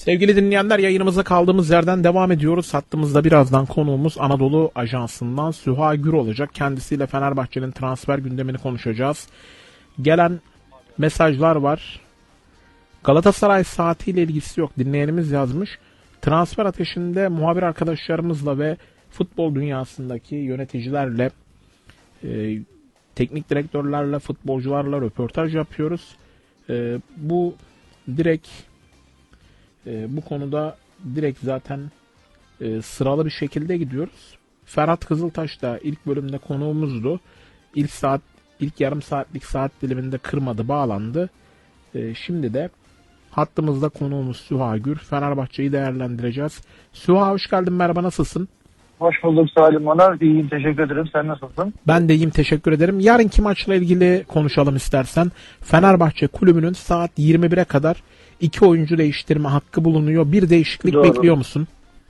Sevgili dinleyenler, yayınımıza kaldığımız yerden devam ediyoruz. Hattımızda birazdan konuğumuz Anadolu Ajansı'ndan Süha Gür olacak. Kendisiyle Fenerbahçe'nin transfer gündemini konuşacağız. Gelen mesajlar var. Galatasaray saatiyle ilgisi yok. Dinleyenimiz yazmış. Transfer ateşinde muhabir arkadaşlarımızla ve futbol dünyasındaki yöneticilerle, teknik direktörlerle, futbolcularla röportaj yapıyoruz. Bu konuda direkt zaten sıralı bir şekilde gidiyoruz. Ferhat Kızıltaş da ilk bölümde konuğumuzdu. İlk yarım saatlik saat diliminde kırmadı, bağlandı. Şimdi de hattımızda konuğumuz Süha Gür. Fenerbahçe'yi değerlendireceğiz. Süha, hoş geldin, merhaba, nasılsın? Hoş bulduk Salim Onar. İyiyim, teşekkür ederim. Sen nasılsın? Ben de iyiyim, teşekkür ederim. Yarınki maçla ilgili konuşalım istersen. Fenerbahçe kulübünün saat 21'e kadar 2 oyuncu değiştirme hakkı bulunuyor. Bir değişiklik Doğru. bekliyor musun?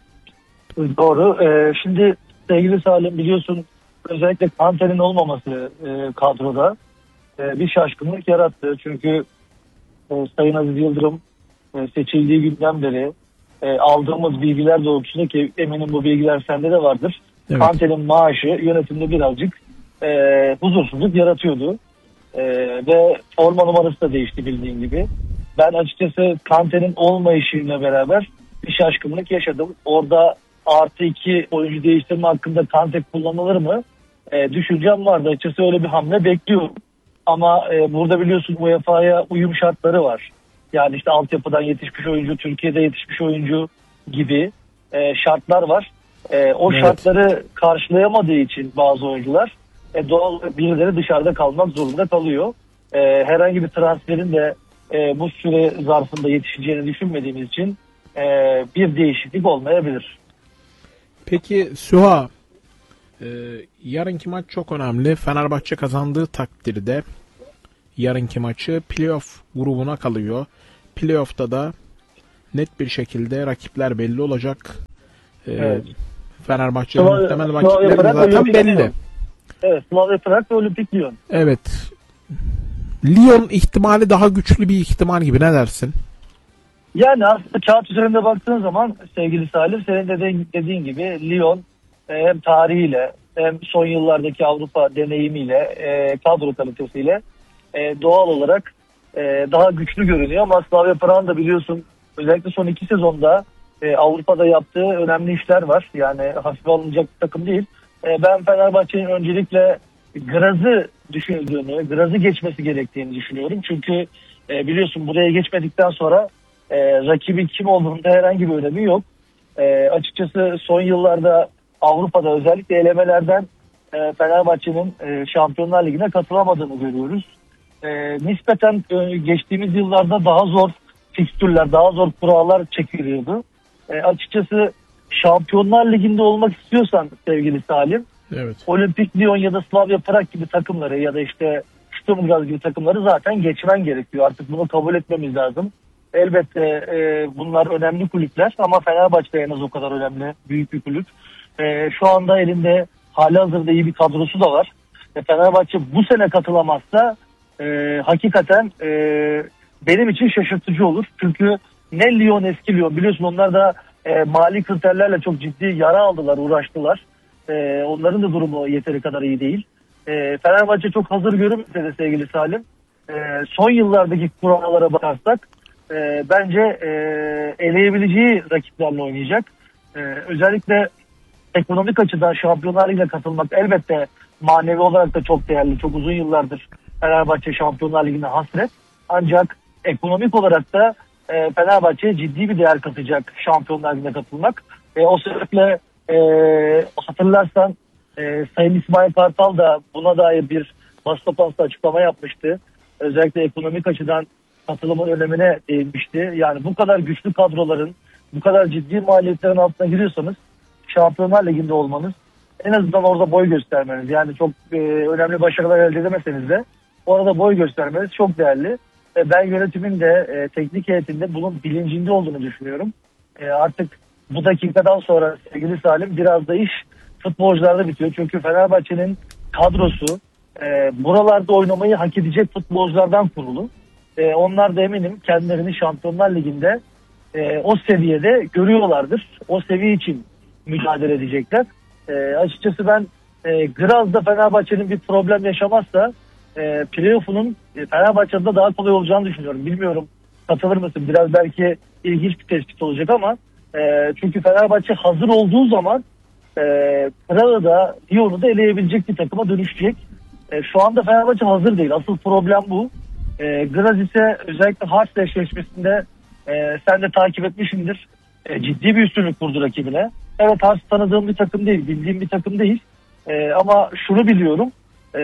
Doğru. Şimdi sevgili Salim, biliyorsun özellikle Kanter'in olmaması kadroda bir şaşkınlık yarattı. Çünkü Sayın Aziz Yıldırım seçildiği günden beri aldığımız bilgiler doğrultusunda, ki eminim bu bilgiler sende de vardır. Evet. Kanter'in maaşı yönetimde birazcık huzursuzluk yaratıyordu. Ve forma numarası da değişti bildiğin gibi. Ben açıkçası Kanter'in olmayışıyla beraber bir şaşkınlık yaşadım. Orada +2 oyuncu değiştirme hakkında Kanter kullanılır mı? Düşüncem vardı. Açıkçası öyle bir hamle bekliyorum. Ama burada biliyorsun UEFA'ya uyum şartları var. Yani işte altyapıdan yetişmiş oyuncu, Türkiye'de yetişmiş oyuncu gibi şartlar var. O evet. Şartları karşılayamadığı için bazı oyuncular doğal birileri dışarıda kalmak zorunda kalıyor. Herhangi bir transferin de bu süre zarfında yetişeceğini düşünmediğimiz için bir değişiklik olmayabilir. Peki Süha, yarınki maç çok önemli. Fenerbahçe kazandığı takdirde yarınki maçı playoff grubuna kalıyor. Playoff'ta da net bir şekilde rakipler belli olacak. Evet. Fenerbahçe'nin muhtemel rakipleri zaten belli. Evet, Slavia Prag ve Olimpik Lyon. Evet. Lyon ihtimali daha güçlü bir ihtimal gibi, ne dersin? Yani aslında kağıt üzerinde baktığın zaman sevgili Salim, senin de dediğin gibi Lyon hem tarihiyle hem son yıllardaki Avrupa deneyimiyle, kadro kalitesiyle doğal olarak daha güçlü görünüyor. Ama Slavia Prag'ın da biliyorsun özellikle son 2 sezonda Avrupa'da yaptığı önemli işler var. Yani hafife alınacak bir takım değil. Ben Fenerbahçe'nin öncelikle Graz'ı düşünüldüğünü, Graz'ı geçmesi gerektiğini düşünüyorum. Çünkü biliyorsun buraya geçmedikten sonra rakibin kim olduğunda herhangi bir önemi yok. Açıkçası son yıllarda Avrupa'da özellikle elemelerden Fenerbahçe'nin Şampiyonlar Ligi'ne katılamadığını görüyoruz. Nispeten geçtiğimiz yıllarda daha zor fikstürler, daha zor kurallar çekiliyordu. Açıkçası Şampiyonlar Ligi'nde olmak istiyorsan sevgili Salim, evet, Olimpik Lyon ya da Slavia Prag gibi takımları ya da işte Sturm Graz gibi takımları zaten geçmen gerekiyor. Artık bunu kabul etmemiz lazım. Elbette bunlar önemli kulüpler ama Fenerbahçe en az o kadar önemli, büyük bir kulüp. Şu anda elinde halihazırda iyi bir kadrosu da var. Fenerbahçe bu sene katılamazsa hakikaten benim için şaşırtıcı olur. Çünkü ne Lyon eski Lyon, biliyorsun onlar da mali kriterlerle çok ciddi yara aldılar, uğraştılar. Onların da durumu yeteri kadar iyi değil. Fenerbahçe çok hazır görünmese de sevgili Salim, son yıllardaki kurallara bakarsak bence eleyebileceği rakiplerle oynayacak. Özellikle ekonomik açıdan Şampiyonlar Ligi'ne katılmak elbette manevi olarak da çok değerli. Çok uzun yıllardır Fenerbahçe Şampiyonlar Ligi'ne hasret. Ancak ekonomik olarak da Fenerbahçe'ye ciddi bir değer katacak Şampiyonlar Ligi'ne katılmak. O sebeple hatırlarsan Sayın İsmail Kartal da buna dair bir basın toplantısında açıklama yapmıştı. Özellikle ekonomik açıdan katılımın önemine değinmişti. Yani bu kadar güçlü kadroların, bu kadar ciddi maliyetlerin altına giriyorsanız Şampiyonlar Ligi'nde olmanız, en azından orada boy göstermeniz, yani çok önemli başarılar elde edemeseniz de orada boy göstermeniz çok değerli. Ben yönetimin de teknik heyetinde bunun bilincinde olduğunu düşünüyorum. Artık bu dakikadan sonra sevgili Salim biraz da iş futbolcularda bitiyor. Çünkü Fenerbahçe'nin kadrosu buralarda oynamayı hak edecek futbolculardan kurulu. Onlar da eminim kendilerini Şampiyonlar Ligi'nde o seviyede görüyorlardır. O seviye için mücadele edecekler. Açıkçası ben Graz'da Fenerbahçe'nin bir problem yaşamazsa playoff'unun Fenerbahçe'de daha kolay olacağını düşünüyorum. Bilmiyorum, katılır mısın? Biraz belki ilginç bir tespit olacak ama çünkü Fenerbahçe hazır olduğu zaman Graz'ı da Lyon'u da eleyebilecek bir takıma dönüşecek. Şu anda Fenerbahçe hazır değil. Asıl problem bu. Graz ise özellikle Hearts eşleşmesinde sen de takip etmişsindir. Ciddi bir üstünlük kurdu rakibine. Evet, Hearts tanıdığım bir takım değil, bildiğim bir takım değil. Ama şunu biliyorum.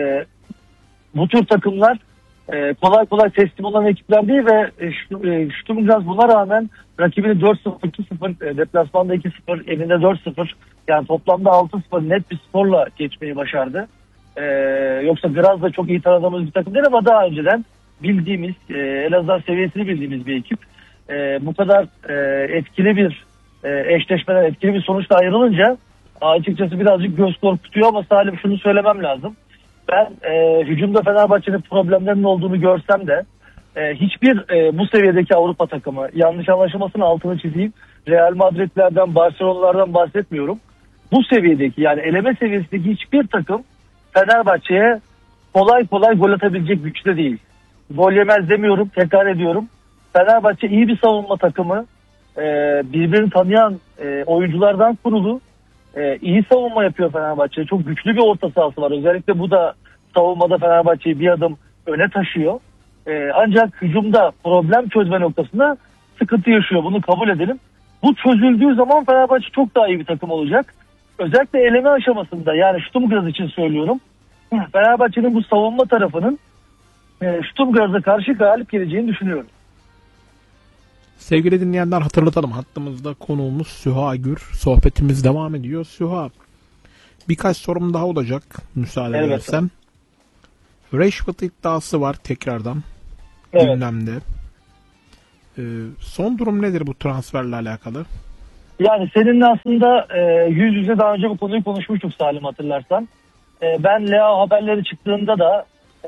Bu tür takımlar kolay kolay teslim olan ekipler değil ve Sturm Graz buna rağmen rakibini 4-0, 2-0, deplasmanda 2-0, evinde 4-0, yani toplamda 6-0 net bir skorla geçmeyi başardı. Yoksa Graz da çok iyi tanıdığımız bir takım değil ama daha önceden bildiğimiz, Elazığ seviyesini bildiğimiz bir ekip. Bu kadar etkili bir eşleşmeden etkili bir sonuçla ayrılınca açıkçası birazcık göz korkutuyor ama Salim, şunu söylemem lazım. Ben hücumda Fenerbahçe'nin problemlerinin olduğunu görsem de hiçbir bu seviyedeki Avrupa takımı, yanlış anlaşılmasının altını çizeyim, Real Madrid'lerden, Barcelona'lardan bahsetmiyorum. Bu seviyedeki, yani eleme seviyesindeki hiçbir takım Fenerbahçe'ye kolay kolay gol atabilecek güçte değil. Gol yemez demiyorum, tekrar ediyorum. Fenerbahçe iyi bir savunma takımı, birbirini tanıyan oyunculardan kurulu. İyi savunma yapıyor Fenerbahçe. Çok güçlü bir orta sahası var. Özellikle bu da savunmada Fenerbahçe'yi bir adım öne taşıyor. Ancak hücumda problem çözme noktasında sıkıntı yaşıyor. Bunu kabul edelim. Bu çözüldüğü zaman Fenerbahçe çok daha iyi bir takım olacak. Özellikle eleme aşamasında, yani Sturm Graz için söylüyorum. Fenerbahçe'nin bu savunma tarafının Sturm Graz'a karşı galip geleceğini düşünüyorum. Sevgili dinleyenler, hatırlatalım, hattımızda konuğumuz Süha Gür. Sohbetimiz devam ediyor. Süha, birkaç sorum daha olacak müsaade edersen. Rashford iddiası var tekrardan gündemde. Son durum nedir bu transferle alakalı? Yani seninle aslında yüz yüze daha önce bu konuyu konuşmuştuk Salim, hatırlarsan. Ben Lea haberleri çıktığında da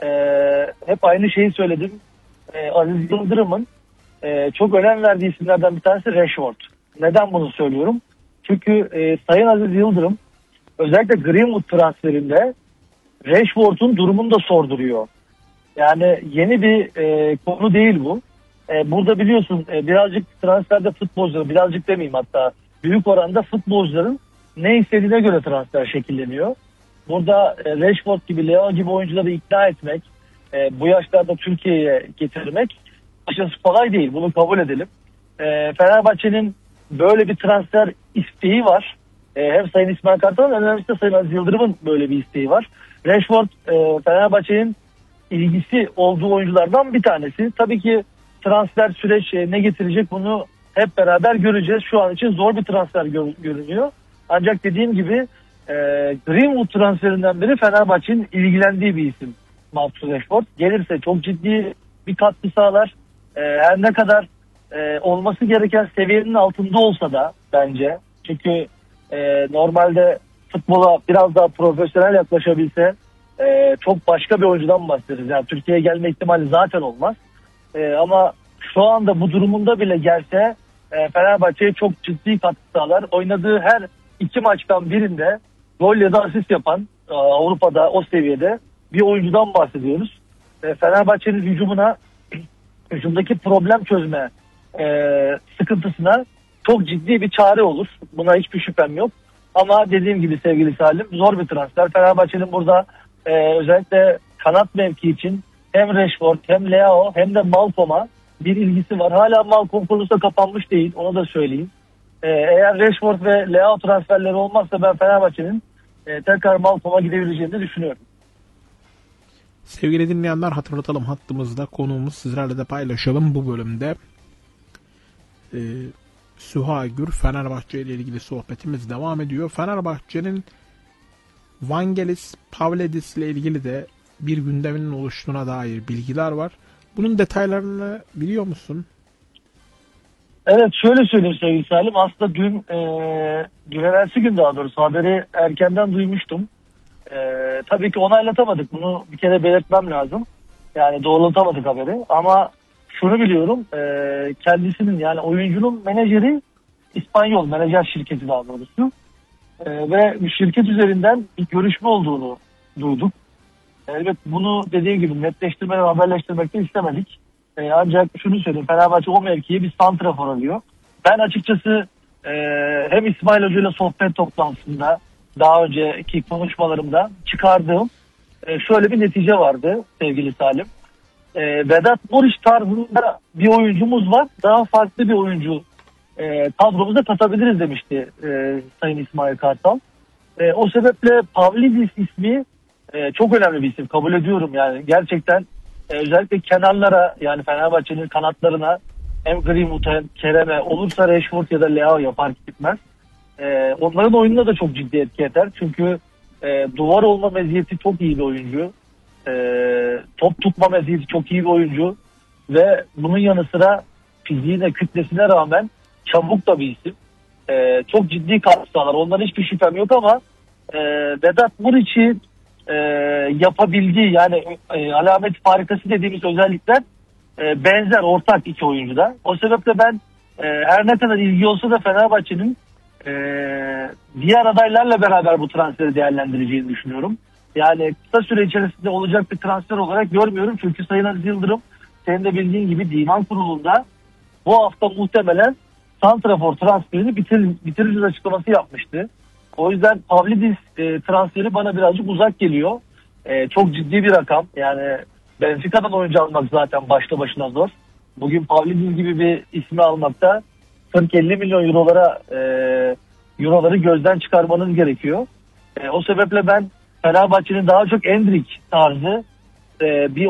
hep aynı şeyi söyledim. Aziz Yıldırım'ın çok önem verdiği isimlerden bir tanesi Rashford. Neden bunu söylüyorum? Çünkü Sayın Aziz Yıldırım özellikle Greenwood transferinde Rashford'un durumunu da sorduruyor. Yani yeni bir konu değil bu. Burada biliyorsun birazcık transferde futbolcuların, birazcık demeyeyim hatta büyük oranda futbolcuların ne istediğine göre transfer şekilleniyor. Burada Rashford gibi, Leo gibi oyuncuları ikna etmek, bu yaşlarda Türkiye'ye getirmek açıkçası kolay değil. Bunu kabul edelim. Fenerbahçe'nin böyle bir transfer isteği var. Hem Sayın İsmail Kartal'ın hem önemlisi de Sayın Aziz Yıldırım'ın böyle bir isteği var. Rashford Fenerbahçe'nin ilgisi olduğu oyunculardan bir tanesi. Tabii ki transfer süreç ne getirecek bunu hep beraber göreceğiz. Şu an için zor bir transfer görünüyor. Ancak dediğim gibi Greenwood transferinden beri Fenerbahçe'nin ilgilendiği bir isim Marcus Rashford. Gelirse çok ciddi bir katkı sağlar. Her ne kadar olması gereken seviyenin altında olsa da bence. Çünkü normalde futbola biraz daha profesyonel yaklaşabilse çok başka bir oyuncudan bahsederiz. Yani Türkiye'ye gelme ihtimali zaten olmaz. Ama şu anda bu durumunda bile gelse Fenerbahçe'ye çok ciddi katkı sağlar. Oynadığı her iki maçtan birinde gol ya da asist yapan Avrupa'da o seviyede bir oyuncudan bahsediyoruz. Fenerbahçe'nin hücumdaki problem çözme sıkıntısına çok ciddi bir çare olur. Buna hiçbir şüphem yok. Ama dediğim gibi sevgili Salim, zor bir transfer. Fenerbahçe'nin burada özellikle kanat mevki için hem Rashford hem Leao hem de Malcolm'a bir ilgisi var. Hala Malcolm konusu da kapanmış değil, onu da söyleyeyim. Eğer Rashford ve Leao transferleri olmazsa ben Fenerbahçe'nin tekrar Malcolm'a gidebileceğini düşünüyorum. Sevgili dinleyenler, hatırlatalım, hattımızda konuğumuz, sizlerle de paylaşalım bu bölümde. Süha Gür, Fenerbahçe ile ilgili sohbetimiz devam ediyor. Fenerbahçe'nin Vangelis Pavlidis ile ilgili de bir gündeminin oluştuğuna dair bilgiler var. Bunun detaylarını biliyor musun? Evet, şöyle söyleyeyim sevgili Salim. Aslında dün evvelsi gün daha doğrusu haberi erkenden duymuştum. Tabii ki onaylatamadık. Bunu bir kere belirtmem lazım. Yani doğrulatamadık haberi. Ama şunu biliyorum. Kendisinin yani oyuncunun menajeri İspanyol, menajer şirketi daha doğrusu. Ve şirket üzerinden bir görüşme olduğunu duyduk. Evet, bunu dediğim gibi netleştirme ve haberleştirmek de istemedik. Ancak şunu söyleyeyim, Fenerbahçe o mevkiye bir santrafor arıyor. Ben açıkçası hem İsmail Hoca ile sohbet toplantısında daha önceki konuşmalarımda çıkardığım şöyle bir netice vardı sevgili Salim. Vedat Muriç tarzında bir oyuncumuz var. Daha farklı bir oyuncu kadromuza katabiliriz demişti Sayın İsmail Kartal. O sebeple Pavlidis ismi çok önemli bir isim. Kabul ediyorum yani. Gerçekten özellikle kenarlara yani Fenerbahçe'nin kanatlarına hem Greenwood hem Kerem'e olursa Rashford ya da Leao fark etmez. Onların oyununa da çok ciddi etki eder. Çünkü duvar olma meziyeti çok iyi bir oyuncu. Top tutma meziyeti çok iyi bir oyuncu. Ve bunun yanı sıra fiziğine, kütlesine rağmen çabuk da bir isim. Çok ciddi katkı sağlar. Ondan hiçbir şüphem yok ama Vedat Muriç'i yapabildiği yani alamet farikası dediğimiz özellikler benzer, ortak iki oyuncuda. O sebeple ben her ne kadar ilgi olsa da Fenerbahçe'nin diğer adaylarla beraber bu transferi değerlendireceğini düşünüyorum. Yani kısa süre içerisinde olacak bir transfer olarak görmüyorum. Çünkü Sayın Aziz Yıldırım senin de bildiğin gibi divan kurulunda bu hafta muhtemelen santrafor transferini bitiririz açıklaması yapmıştı. O yüzden Pavlidis transferi bana birazcık uzak geliyor. Çok ciddi bir rakam. Yani Benfica'dan oyuncu almak zaten başta başına zor. Bugün Pavlidis gibi bir ismi almakta 40-50 milyon euroları gözden çıkarmanız gerekiyor. O sebeple ben Fenerbahçe'nin daha çok Endrick tarzı bir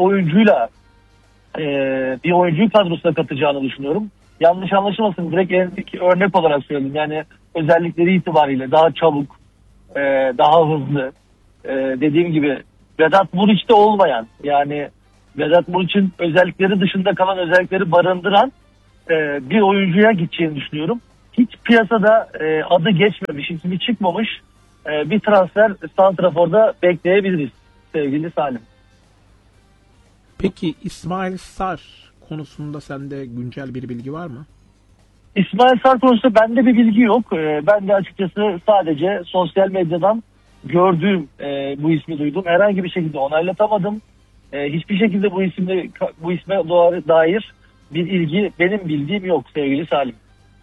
oyuncuyu kadrosuna katacağını düşünüyorum. Yanlış anlaşılmasın, direkt Endrick örnek olarak söyledim. Yani özellikleri itibariyle daha çabuk, daha hızlı, dediğim gibi Vedat Muriç'te olmayan, yani Vedat Muriç'in özellikleri dışında kalan özellikleri barındıran bir oyuncuya gideceğini düşünüyorum. Hiç piyasada adı geçmemiş, ismi çıkmamış bir transfer santraforda bekleyebiliriz sevgili Salim. Peki İsmail Sarr konusunda sende güncel bir bilgi var mı? İsmail Sarr konusunda bende bir bilgi yok. Ben de açıkçası sadece sosyal medyadan gördüğüm bu ismi duydum. Herhangi bir şekilde onaylatamadım. Hiçbir şekilde bu isme dair bir ilgi benim bildiğim yok sevgili Salim.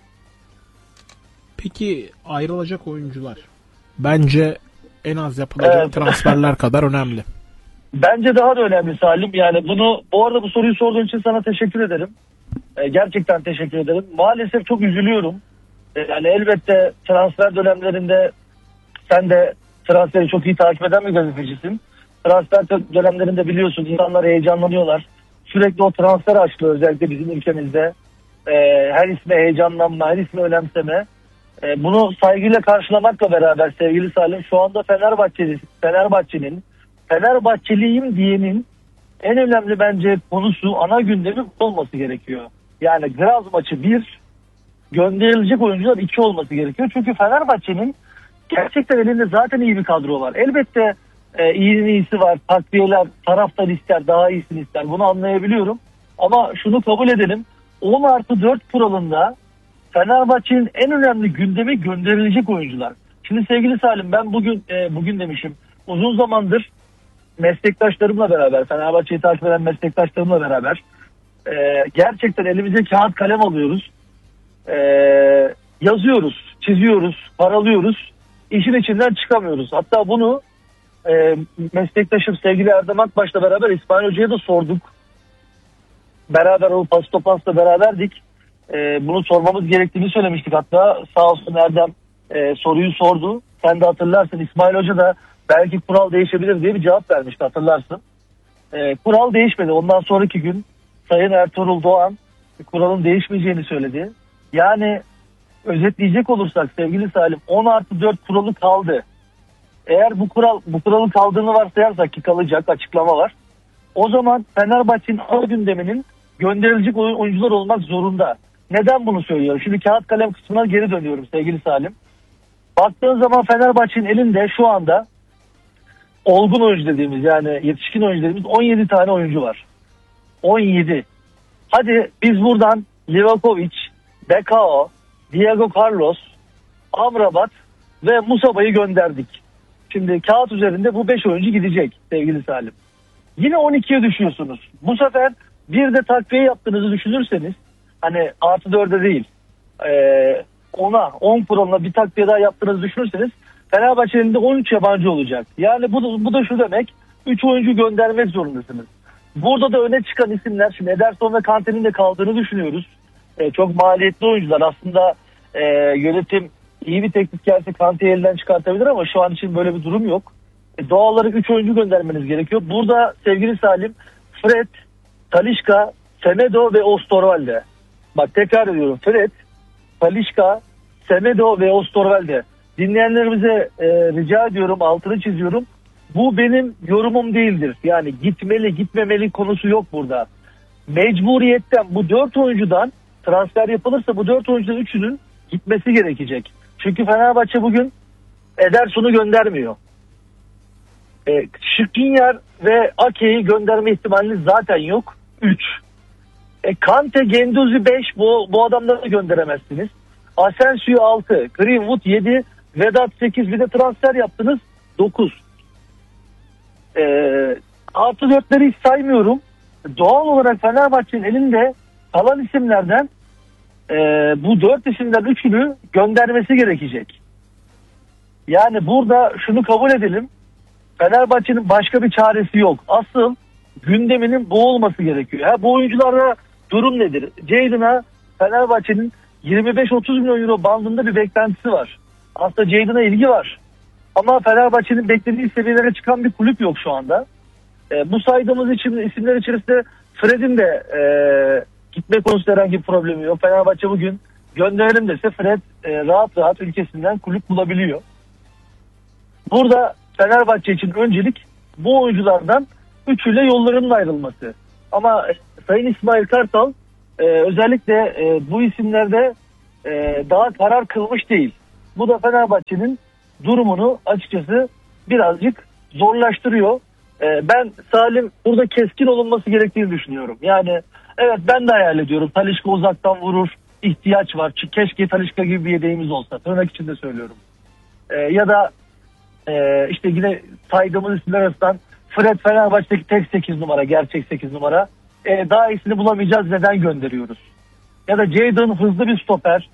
Peki ayrılacak oyuncular bence en az yapılacak transferler kadar önemli. Bence daha da önemli Salim. Yani bu arada bu soruyu sorduğun için sana teşekkür ederim. Gerçekten teşekkür ederim. Maalesef çok üzülüyorum. Yani elbette transfer dönemlerinde sen de transferi çok iyi takip eden bir gazetecisin. Transfer dönemlerinde biliyorsun insanlar heyecanlanıyorlar. Sürekli o transfer açlığı özellikle bizim ülkemizde. Her isme heyecanlanma, her isme önemseme. Bunu saygıyla karşılamakla beraber sevgili Salim, şu anda Fenerbahçe'nin Fenerbahçeliyim diyenin en önemli bence konusu, ana gündemi olması gerekiyor. Yani Graz maçı 1, gönderilecek oyuncular 2 olması gerekiyor. Çünkü Fenerbahçe'nin gerçekten elinde zaten iyi bir kadro var. Elbette iyinin iyisi var. Takviyeler, taraftar ister, daha iyisini ister. Bunu anlayabiliyorum. Ama şunu kabul edelim. 10+4 kuralında Fenerbahçe'nin en önemli gündemi gönderilecek oyuncular. Şimdi sevgili Salim, ben bugün demişim, uzun zamandır meslektaşlarımla beraber, Fenerbahçe'yi takip eden meslektaşlarımla beraber gerçekten elimize kağıt kalem alıyoruz. Yazıyoruz, çiziyoruz, paralıyoruz. İşin içinden çıkamıyoruz. Hatta bunu meslektaşım sevgili Erdem Akbaş'la beraber İsmail Hoca'ya da sorduk. Beraber o Pastopas'la beraberdik. Bunu sormamız gerektiğini söylemiştik. Hatta sağ olsun Erdem soruyu sordu. Sen de hatırlarsın, İsmail Hoca da belki kural değişebilir diye bir cevap vermişti, hatırlarsın. Kural değişmedi. Ondan sonraki gün Sayın Ertuğrul Doğan kuralın değişmeyeceğini söyledi. Yani özetleyecek olursak sevgili Salim, 10+4 kuralı kaldı. Eğer bu kuralın kaldığını varsayarsak, ki kalacak, açıklama var. O zaman Fenerbahçe'nin ana gündeminin gönderilecek oyuncular olmak zorunda. Neden bunu söylüyorum? Şimdi kağıt kalem kısmına geri dönüyorum sevgili Salim. Baktığın zaman Fenerbahçe'nin elinde şu anda olgun oyuncu dediğimiz, yani yetişkin oyuncu dediğimiz 17 tane oyuncu var. 17. Hadi biz buradan Livakovic, Bekao, Diego Carlos, Amrabat ve Musaba'yı gönderdik. Şimdi kağıt üzerinde bu 5 oyuncu gidecek sevgili Salim. Yine 12'ye düşüyorsunuz. Bu sefer bir de takviye yaptığınızı düşünürseniz, hani artı 4'e değil 10 programla bir takviye daha yaptığınızı düşünürseniz Fenerbahçe'nin de 13 yabancı olacak. Yani bu da şu demek, 3 oyuncu göndermek zorundasınız. Burada da öne çıkan isimler, şimdi Ederson ve Kante'nin de kaldığını düşünüyoruz. Çok maliyetli oyuncular. Aslında yönetim iyi bir teklif gelse Kante'yi elden çıkartabilir ama şu an için böyle bir durum yok. Doğal olarak 3 oyuncu göndermeniz gerekiyor. Burada sevgili Salim, Fred, Talisca, Semedo ve Osterwolde. Bak tekrar ediyorum. Fred, Talisca, Semedo ve Osterwolde. Dinleyenlerimize rica ediyorum, altını çiziyorum. Bu benim yorumum değildir. Yani gitmeli gitmemeli konusu yok burada. Mecburiyetten bu 4 oyuncudan transfer yapılırsa bu 4 oyuncudan 3'ünün gitmesi gerekecek. Çünkü Fenerbahçe bugün Ederson'u göndermiyor. Skriniar ve Ake'yi gönderme ihtimaliniz zaten yok. 3. Kante, Guendouzi 5, bu adamları da gönderemezsiniz. Asensio 6, Greenwood 7, Vedat 8, bir de transfer yaptınız 9. Artı 4'leri hiç saymıyorum. Doğal olarak Fenerbahçe'nin elinde kalan isimlerden bu 4 isimden 3'ünü göndermesi gerekecek. Yani burada şunu kabul edelim. Fenerbahçe'nin başka bir çaresi yok. Asıl gündeminin bu olması gerekiyor. Bu oyuncularda durum nedir? Jadon'a Fenerbahçe'nin 25-30 milyon euro bandında bir beklentisi var. Aslında Jadon'a ilgi var. Ama Fenerbahçe'nin beklediği seviyelere çıkan bir kulüp yok şu anda. Bu saydığımız isimler içerisinde Fred'in de gitme konusunda herhangi bir problemi yok. Fenerbahçe bugün gönderelim dese Fred rahat rahat ülkesinden kulüp bulabiliyor. Burada Fenerbahçe için öncelik bu oyunculardan 3'üyle yollarının ayrılması. Ama Sayın İsmail Kartal özellikle bu isimlerde daha karar kılmış değil. Bu da Fenerbahçe'nin durumunu açıkçası birazcık zorlaştırıyor. Ben Salim burada keskin olunması gerektiğini düşünüyorum. Yani evet, ben de hayal ediyorum. Talisca uzaktan vurur, ihtiyaç var. Keşke Talisca gibi bir yedeğimiz olsa. Tırnak içinde söylüyorum. Ya da işte yine saydığımız isimler arasından Fred Fenerbahçe'deki tek 8 numara, gerçek 8 numara. Daha iyisini bulamayacağız, neden gönderiyoruz? Ya da Jadon hızlı bir stoper.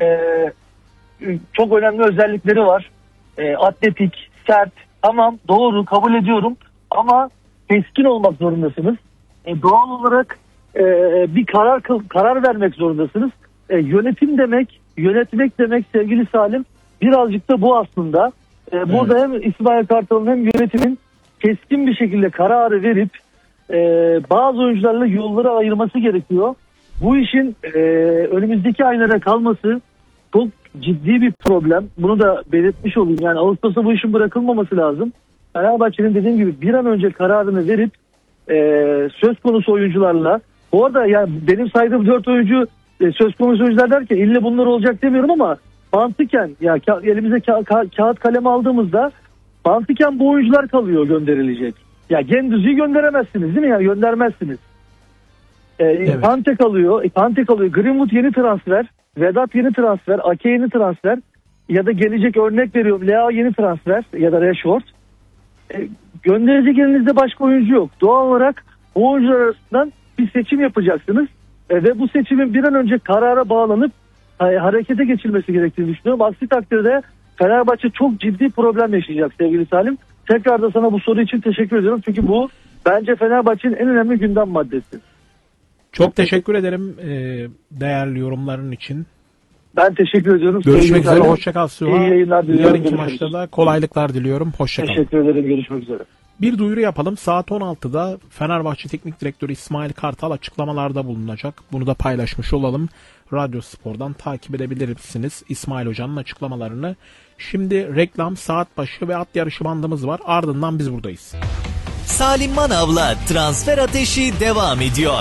Çok önemli özellikleri var. Atletik, sert. Tamam, doğru, kabul ediyorum. Ama keskin olmak zorundasınız. Doğal olarak bir karar vermek zorundasınız. Yönetim demek, yönetmek demek sevgili Salim, birazcık da bu aslında. Burada hem İsmail Kartal'ın hem yönetimin keskin bir şekilde kararı verip bazı oyuncularla yolları ayırması gerekiyor. Bu işin önümüzdeki aylara kalması çok ciddi bir problem. Bunu da belirtmiş olayım. Yani Ağustos'ta bu işin bırakılmaması lazım. Fenerbahçe'nin dediğim gibi bir an önce kararını verip söz konusu oyuncularla, bu arada yani benim saydığım 4 oyuncu söz konusu oyuncular derken ille bunlar olacak demiyorum ama mantıken ya elimize kağıt kalem aldığımızda mantıken bu oyuncular kalıyor gönderilecek. Ya Guendouzi'yi gönderemezsiniz değil mi? Yani göndermezsiniz. Evet. Kante kalıyor. Greenwood yeni transfer. Vedat yeni transfer. Ake yeni transfer. Ya da gelecek, örnek veriyorum, Leao yeni transfer ya da Rashford. Gönderecek elinizde başka oyuncu yok. Doğal olarak o oyuncular arasından bir seçim yapacaksınız. Ve bu seçimin bir an önce karara bağlanıp harekete geçilmesi gerektiğini düşünüyorum. Aksi takdirde Fenerbahçe çok ciddi problem yaşayacak sevgili Salim. Tekrar da sana bu soru için teşekkür ediyorum. Çünkü bu bence Fenerbahçe'nin en önemli gündem maddesi. Çok teşekkür ederim değerli yorumların için. Ben teşekkür ediyorum. Görüşmek üzere. Hoşçakal Süha. İyi yayınlar diliyorum. Yarınki maçta da kolaylıklar diliyorum. Hoşçakal. Teşekkür ederim. Görüşmek üzere. Bir duyuru yapalım. Saat 16'da Fenerbahçe Teknik Direktörü İsmail Kartal açıklamalarda bulunacak. Bunu da paylaşmış olalım. Radyo Spor'dan takip edebilirsiniz İsmail Hoca'nın açıklamalarını. Şimdi reklam, saat başı ve at yarışı bandımız var. Ardından biz buradayız. Salim Manav'la Transfer Ateşi devam ediyor.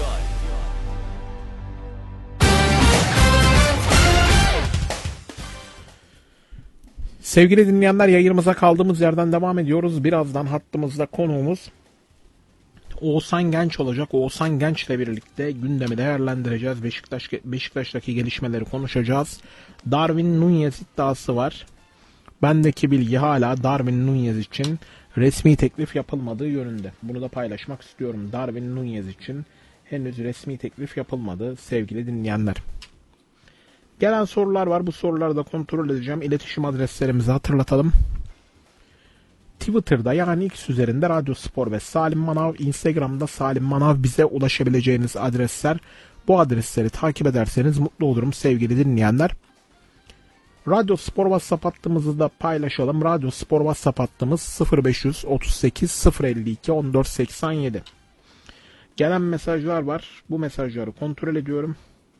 Sevgili dinleyenler, yayınımıza kaldığımız yerden devam ediyoruz. Birazdan hattımızda konuğumuz Oğuzhan Genç olacak. Oğuzhan Genç'le birlikte gündemi değerlendireceğiz. Beşiktaş'taki gelişmeleri konuşacağız. Darwin Núñez iddiası var. Bendeki bilgi hala Darwin Núñez için resmi teklif yapılmadığı yönünde. Bunu da paylaşmak istiyorum. Darwin Núñez için henüz resmi teklif yapılmadı sevgili dinleyenler. Gelen sorular var. Bu soruları da kontrol edeceğim. İletişim adreslerimizi hatırlatalım. Twitter'da yani X üzerinde Radyospor ve Salim Manav, Instagram'da Salim Manav bize ulaşabileceğiniz adresler. Bu adresleri takip ederseniz mutlu olurum sevgili dinleyenler. Radyospor WhatsApp hattımızı da paylaşalım. Radyospor WhatsApp hattımız 0538 052 1487. Gelen mesajlar var. Bu mesajları kontrol ediyorum.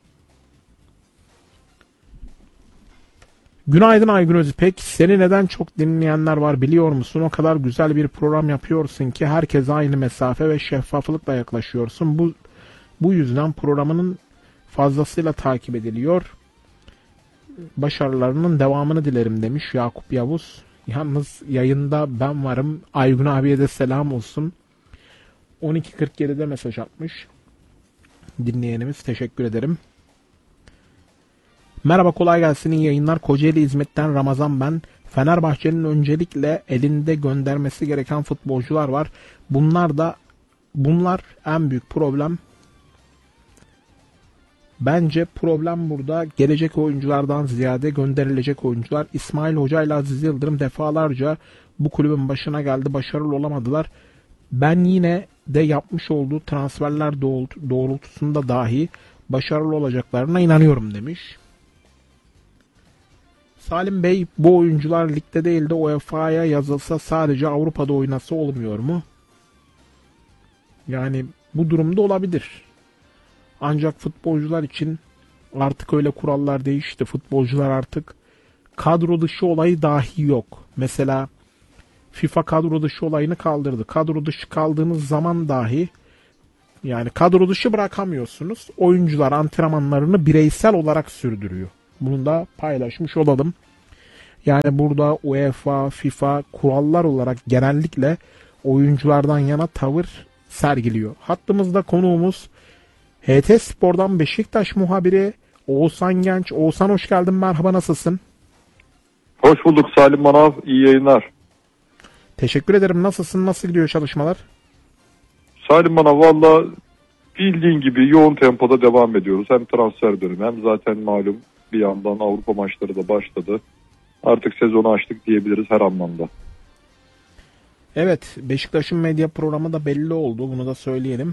Günaydın Aygün Özipek. Seni neden çok dinleyenler var biliyor musun? O kadar güzel bir program yapıyorsun ki herkese aynı mesafe ve şeffaflıkla yaklaşıyorsun. Bu yüzden programının fazlasıyla takip ediliyor. Başarılarının devamını dilerim demiş Yakup Yavuz. Yalnız yayında ben varım. Aygün abiye de selam olsun. 12.47'de mesaj atmış. Dinleyenimiz, teşekkür ederim. Merhaba, kolay gelsin, iyi yayınlar. Kocaeli Hizmet'ten Ramazan ben. Fenerbahçe'nin öncelikle elinde göndermesi gereken futbolcular var. Bunlar en büyük problem. Bence problem burada gelecek oyunculardan ziyade gönderilecek oyuncular. İsmail Hoca ile Aziz Yıldırım defalarca bu kulübün başına geldi, başarılı olamadılar. Ben yine de yapmış olduğu transferler doğrultusunda dahi başarılı olacaklarına inanıyorum demiş. Salim Bey, bu oyuncular ligde değil de UEFA'ya yazılsa sadece Avrupa'da oynasa olmuyor mu? Yani bu durumda olabilir. Ancak futbolcular için artık öyle kurallar değişti. Futbolcular artık kadro dışı olayı dahi yok. Mesela FIFA kadro dışı olayını kaldırdı. Kadro dışı kaldığınız zaman dahi yani kadro dışı bırakamıyorsunuz. Oyuncular antrenmanlarını bireysel olarak sürdürüyor. Bunu da paylaşmış olalım. Yani burada UEFA, FIFA kurallar olarak genellikle oyunculardan yana tavır sergiliyor. Hattımızda konuğumuz HT Spor'dan Beşiktaş muhabiri Oğuzhan Genç. Oğuzhan, hoş geldin, merhaba, nasılsın? Hoş bulduk Salim Manav, iyi yayınlar. Teşekkür ederim, nasılsın, nasıl gidiyor çalışmalar? Salim Manav, valla bildiğin gibi yoğun tempoda devam ediyoruz. Hem transfer dönemi hem zaten malum bir yandan Avrupa maçları da başladı. Artık sezonu açtık diyebiliriz her anlamda. Evet, Beşiktaş'ın medya programı da belli oldu, bunu da söyleyelim.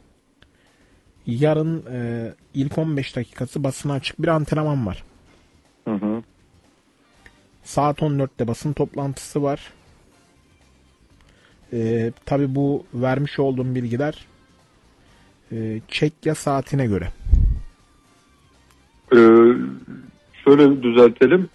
Yarın ilk 15 dakikası basına açık bir antrenman var. Hı. Saat 14'te basın toplantısı var. Tabii bu vermiş olduğum bilgiler Çekya saatine göre. Şöyle düzeltelim.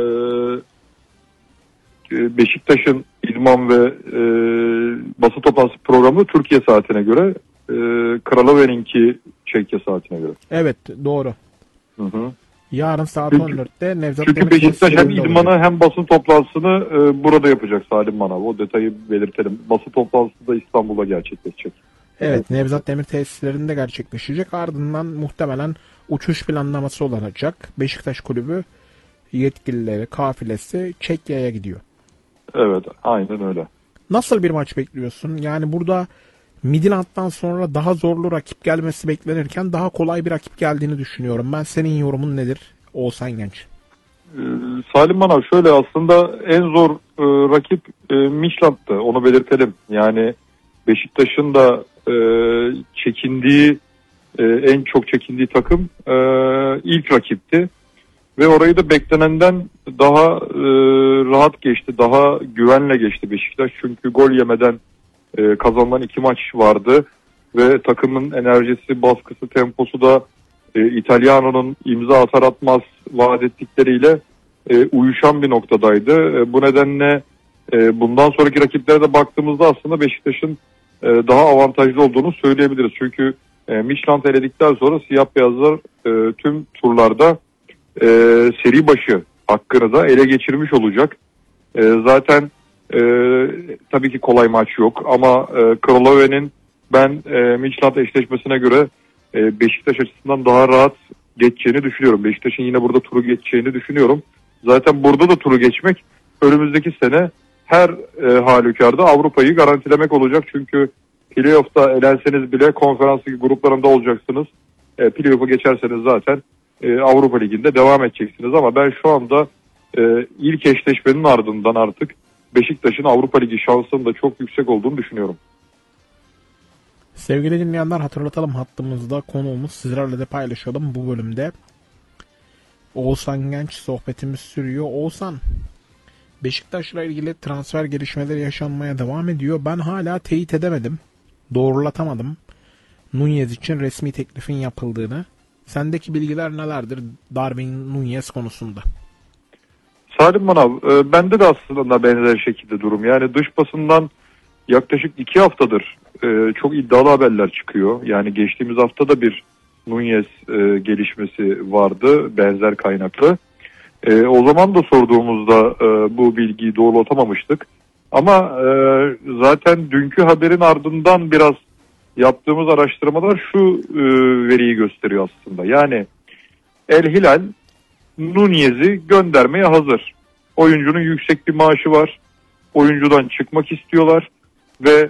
Beşiktaş'ın idman ve basın toplantısı programı Türkiye saatine göre, Kraloven'inki Çekya saatine göre. Evet, doğru. Hı. Yarın saat Çünkü 14'te Nevzat Çünkü Demir Beşiktaş hem tesislerinde idmanı olacak. hem basın toplantısını burada yapacak Salim Manav. O detayı belirtelim. Basın toplantısı da İstanbul'da gerçekleşecek. Evet, Nevzat Demir tesislerinde gerçekleşecek. Ardından muhtemelen uçuş planlaması olacak. Beşiktaş kulübü yetkilileri, kafilesi Çekya'ya gidiyor. Evet, aynen öyle. Nasıl bir maç bekliyorsun? Yani burada Midland'dan sonra daha zorlu rakip gelmesi beklenirken daha kolay bir rakip geldiğini düşünüyorum. Ben, senin yorumun nedir Oğuzhan Genç? Salim Manav, şöyle, aslında en zor rakip Midland'tı. Onu belirtelim. Yani Beşiktaş'ın da çekindiği, en çok çekindiği takım ilk rakipti. Ve orayı da beklenenden daha rahat geçti, daha güvenle geçti Beşiktaş. Çünkü gol yemeden kazanılan 2 maç vardı. Ve takımın enerjisi, baskısı, temposu da İtalyano'nun imza atar atmaz vaat ettikleriyle uyuşan bir noktadaydı. Bu nedenle bundan sonraki rakiplere de baktığımızda aslında Beşiktaş'ın daha avantajlı olduğunu söyleyebiliriz. Çünkü Midland'ı eledikten sonra siyah beyazlar tüm turlarda seri başı hakkını da ele geçirmiş olacak. Zaten tabii ki kolay maç yok ama Kraloven'in ben Midtjylland eşleşmesine göre Beşiktaş açısından daha rahat geçeceğini düşünüyorum. Beşiktaş'ın yine burada turu geçeceğini düşünüyorum. Zaten burada da turu geçmek önümüzdeki sene her halükarda Avrupa'yı garantilemek olacak. Çünkü playoff'ta elenseniz bile konferans ligi gruplarında olacaksınız. Playoff'u geçerseniz zaten Avrupa Ligi'nde devam edeceksiniz. Ama ben şu anda ilk eşleşmenin ardından artık Beşiktaş'ın Avrupa Ligi şansının da çok yüksek olduğunu düşünüyorum. Sevgili dinleyenler, hatırlatalım, hattımızda konuğumuz, sizlerle de paylaşalım bu bölümde. Oğuzhan Genç, sohbetimiz sürüyor. Oğuzhan, Beşiktaş'la ilgili transfer gelişmeleri yaşanmaya devam ediyor. Ben hala teyit edemedim. Doğrulatamadım. Nunez için resmi teklifin yapıldığını. Sendeki bilgiler nelerdir Darwin Nunez konusunda? Salim Manav, bende de aslında benzer şekilde durum. Yani dış basından yaklaşık 2 haftadır çok iddialı haberler çıkıyor. Yani geçtiğimiz hafta da bir Nunez gelişmesi vardı, benzer kaynaklı. O zaman da sorduğumuzda bu bilgiyi doğrulatamamıştık. Ama zaten dünkü haberin ardından biraz yaptığımız araştırmalar şu veriyi gösteriyor aslında. Yani El Hilal Nunez'i göndermeye hazır. Oyuncunun yüksek bir maaşı var. Oyuncudan çıkmak istiyorlar ve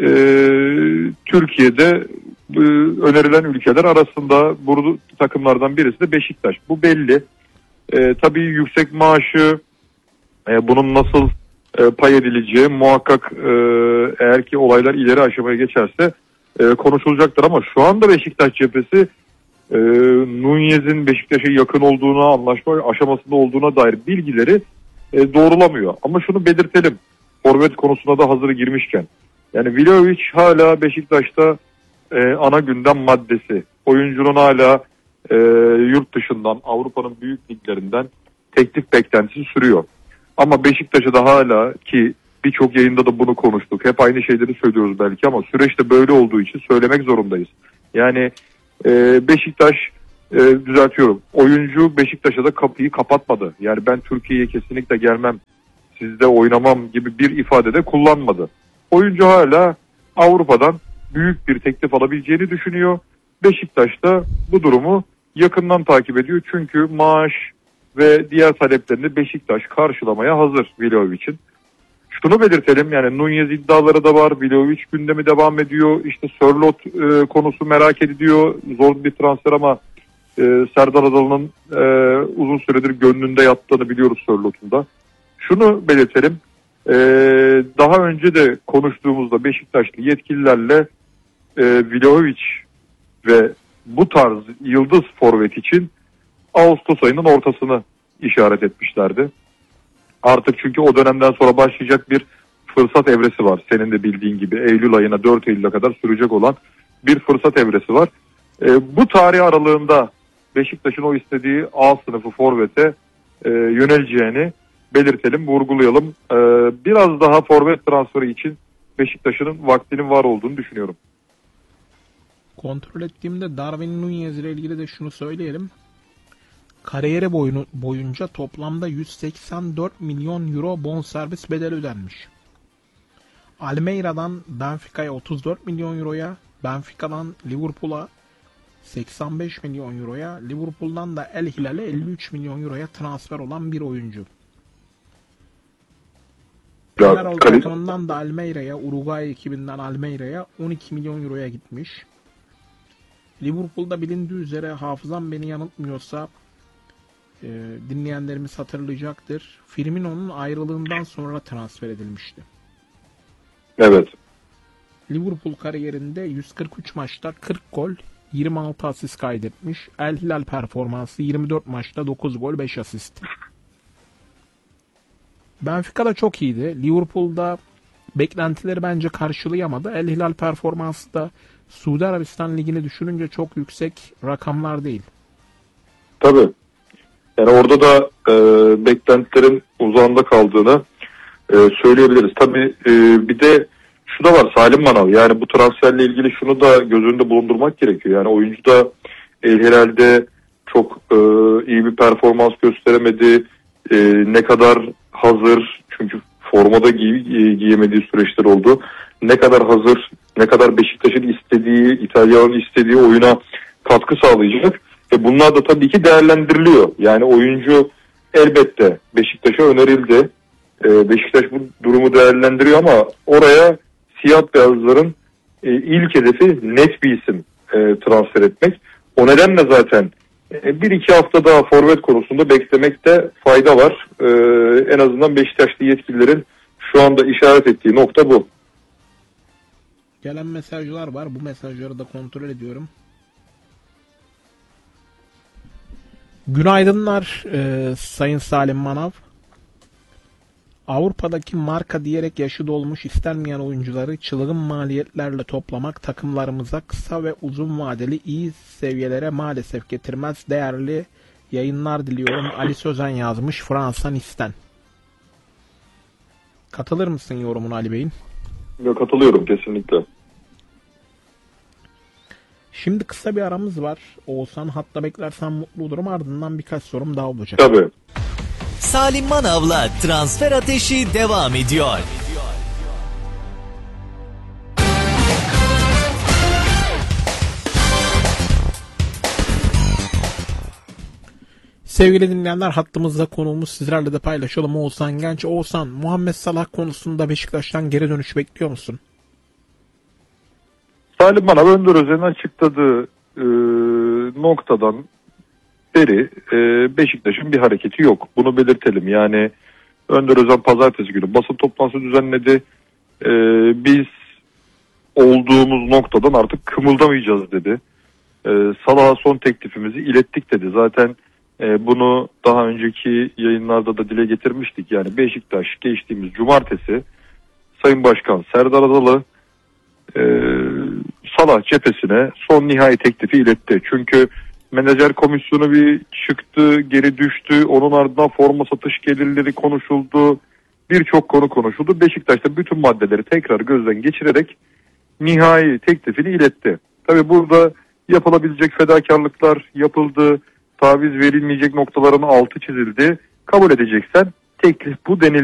Türkiye'de önerilen ülkeler arasında burada takımlardan birisi de Beşiktaş. Bu belli. Tabii yüksek maaşı, bunun nasıl pay edileceği muhakkak eğer ki olaylar ileri aşamaya geçerse konuşulacaktır. Ama şu anda Beşiktaş cephesi Nunez'in Beşiktaş'a yakın olduğuna, anlaşma aşamasında olduğuna dair bilgileri doğrulamıyor. Ama şunu belirtelim, forvet konusuna da hazır girmişken. Yani Vlahovic hala Beşiktaş'ta ana gündem maddesi. Oyuncunun hala yurt dışından, Avrupa'nın büyük liglerinden teklif beklentisi sürüyor. Ama Beşiktaş'a da hala, ki birçok yayında da bunu konuştuk, hep aynı şeyleri söylüyoruz belki ama süreçte böyle olduğu için söylemek zorundayız. Yani Beşiktaş, düzeltiyorum, oyuncu Beşiktaş'a da kapıyı kapatmadı. Yani ben Türkiye'ye kesinlikle gelmem, sizde oynamam gibi bir ifade de kullanmadı. Oyuncu hala Avrupa'dan büyük bir teklif alabileceğini düşünüyor. Beşiktaş da bu durumu yakından takip ediyor. Çünkü maaş ve diğer taleplerini Beşiktaş karşılamaya hazır Vlahovic'in. Şunu belirtelim, yani Nunez iddiaları da var. Vlahovic gündemi devam ediyor. İşte Sörloth konusu merak ediliyor. Zor bir transfer ama Serdar Adalı'nın uzun süredir gönlünde yattığını biliyoruz Sörloth'un da. Şunu belirtelim. Daha önce de konuştuğumuzda Beşiktaşlı yetkililerle Vlahovic ve bu tarz yıldız forvet için Ağustos ayının ortasını işaret etmişlerdi. Artık çünkü o dönemden sonra başlayacak bir fırsat evresi var. Senin de bildiğin gibi Eylül ayına, 4 Eylül'e kadar sürecek olan bir fırsat evresi var. Bu tarih aralığında Beşiktaş'ın o istediği A sınıfı forvete yöneleceğini belirtelim, vurgulayalım. Biraz daha forvet transferi için Beşiktaş'ın vaktinin var olduğunu düşünüyorum. Kontrol ettiğimde Darwin Nunez ile ilgili de şunu söyleyelim. Kariyeri boyunca toplamda 184 milyon euro bonservis bedeli ödenmiş. Almeyra'dan Benfica'ya 34 milyon euroya, Benfica'dan Liverpool'a 85 milyon euroya, Liverpool'dan da El Hilal'e 53 milyon euroya transfer olan bir oyuncu. Fener Tottenham'dan da Almeyra'ya, Uruguay ekibinden Almeyra'ya 12 milyon euroya gitmiş. Liverpool'da bilindiği üzere, hafızam beni yanıltmıyorsa, dinleyenlerimiz hatırlayacaktır, Firmino'nun ayrılığından sonra transfer edilmişti. Evet. Liverpool kariyerinde 143 maçta 40 gol, 26 asist kaydetmiş. El Hilal performansı 24 maçta 9 gol, 5 asist. Benfica'da çok iyiydi. Liverpool'da beklentileri bence karşılayamadı. El Hilal performansı da Suudi Arabistan Ligi'ni düşününce çok yüksek rakamlar değil. Tabii. Yani orada da beklentilerin uzağında kaldığını söyleyebiliriz. Tabii bir de şu da var Salim Manav. Yani bu transferle ilgili şunu da göz önünde bulundurmak gerekiyor. Yani oyuncu da El Hilal'de çok iyi bir performans gösteremedi. Ne kadar hazır, çünkü formada giyemediği süreçler oldu. Ne kadar hazır ne kadar Beşiktaş'ın istediği, İtalyan'ın istediği oyuna katkı sağlayacak. Ve bunlar da tabii ki değerlendiriliyor. Yani oyuncu elbette Beşiktaş'a önerildi. Beşiktaş bu durumu değerlendiriyor ama oraya siyah beyazların ilk hedefi net bir isim transfer etmek. O nedenle zaten bir iki hafta daha forvet konusunda beklemekte fayda var. En azından Beşiktaşlı yetkililerin şu anda işaret ettiği nokta bu. Gelen mesajlar var. Bu mesajları da kontrol ediyorum. Günaydınlar Sayın Salim Manav. Avrupa'daki marka diyerek yaşı dolmuş istenmeyen oyuncuları çılgın maliyetlerle toplamak takımlarımıza kısa ve uzun vadeli iyi seviyelere maalesef getirmez. Değerli yayınlar diliyorum. Ali Sözen yazmış Fransa Nice'ten. Katılır mısın yorumuna Ali Bey'in? Yok, katılıyorum kesinlikle. Şimdi kısa bir aramız var. Oğuzhan hatta beklersen mutlu olurum. Ardından birkaç sorum daha olacak. Tabii. Salim Manav'la transfer ateşi devam ediyor. Sevgili dinleyenler, hattımızda konuğumuz, sizlerle de paylaşalım, Oğuzhan Genç. Oğuzhan, Muhammed Salah konusunda Beşiktaş'tan geri dönüş bekliyor musun? Salim Manav Önder Özen'in açıkladığı noktadan beri Beşiktaş'ın bir hareketi yok. Bunu belirtelim. Yani Önder Özen pazartesi günü basın toplantısı düzenledi. Biz olduğumuz noktadan artık kımıldamayacağız dedi. Salah'a son teklifimizi ilettik dedi. Zaten bunu daha önceki yayınlarda da dile getirmiştik. Yani Beşiktaş geçtiğimiz cumartesi Sayın Başkan Serdar Adalı Salah cephesine son nihai teklifi iletti. Çünkü menajer komisyonu bir çıktı, geri düştü. Onun ardından forma satış gelirleri konuşuldu. Birçok konu konuşuldu. Beşiktaş'ta bütün maddeleri tekrar gözden geçirerek nihai teklifini iletti. Tabii burada yapılabilecek fedakarlıklar yapıldı. Taviz verilmeyecek noktaların altı çizildi. Kabul edeceksen teklif bu denildi.